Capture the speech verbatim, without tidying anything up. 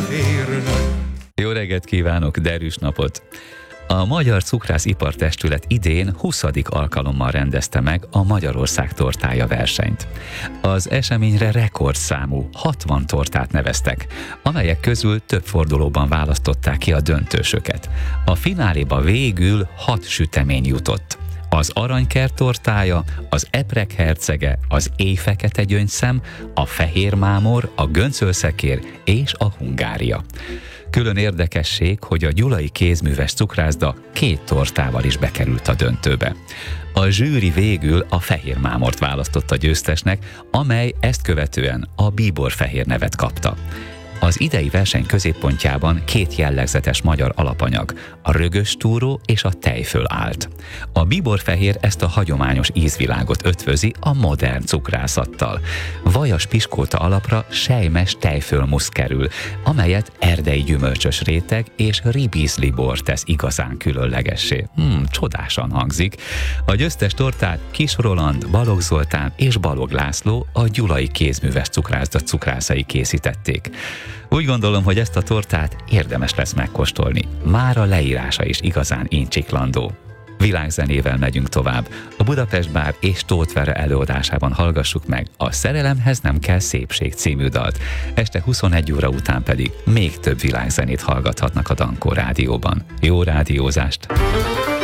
fehérnek. Jó reggelt kívánok, derűs napot! A Magyar Cukrász-Ipartestület idén huszadik alkalommal rendezte meg a Magyarország tortája versenyt. Az eseményre rekordszámú hatvan tortát neveztek, amelyek közül több fordulóban választották ki a döntősöket. A fináléba végül hat sütemény jutott. Az aranykert tortája, az eprek hercege, az éjfekete gyöngyszem, a fehér mámor, a göncölszekér és a hungária. Külön érdekesség, hogy a gyulai kézműves cukrászda két tortával is bekerült a döntőbe. A zsűri végül a fehér mámort választotta győztesnek, amely ezt követően a bíborfehér nevet kapta. Az idei verseny középpontjában két jellegzetes magyar alapanyag, a rögös túró és a tejföl állt. A bíborfehér ezt a hagyományos ízvilágot ötvözi a modern cukrászattal. Vajas piskóta alapra selymes tejfölmusz kerül, amelyet erdei gyümölcsös réteg és ribízlibor tesz igazán különlegessé. Hmm, csodásan hangzik. A győztes tortát Kis Roland, Balogh Zoltán és Balogh László, a gyulai kézműves cukrászda cukrászai készítették. Úgy gondolom, hogy ezt a tortát érdemes lesz megkóstolni. Már a leírása is igazán incsiklandó. Világzenével megyünk tovább. A Budapest Bár és Tóth Vera előadásában hallgassuk meg a Szerelemhez nem kell szépség című dalt. Este huszonegy óra után pedig még több világzenét hallgathatnak a Dankó rádióban. Jó rádiózást!